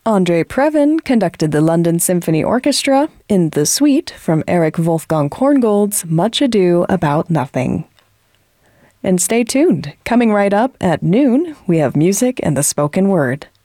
Andre Previn conducted the London Symphony Orchestra in The Suite from Erich Wolfgang Korngold's Much Ado About Nothing. And stay tuned. Coming right up at noon, we have music and the spoken word.